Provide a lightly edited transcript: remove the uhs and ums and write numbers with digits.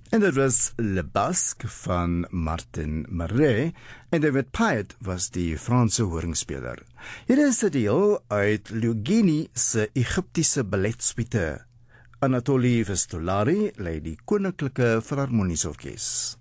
En dit was Le Basque van Martin Marais en David Pyatt was die Franse horingspeler. Hier is 'n deel uit Lugini se Egiptiese balletsuite. Anatoli Vistolari lei die Koninklike Filharmoniese Orkees.